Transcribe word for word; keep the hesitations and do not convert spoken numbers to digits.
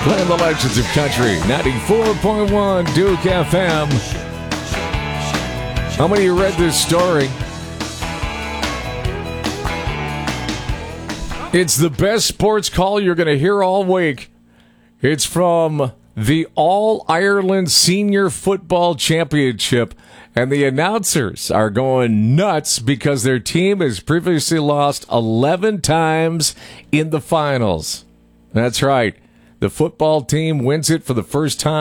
Playing the legends of country, ninety-four point one Duke F M. How many of you read this story? It's the best sports call you're going to hear all week. It's from the All-Ireland Senior Football Championship, and the announcers are going nuts because their team has previously lost eleven times in the finals. That's right. The football team wins it for the first time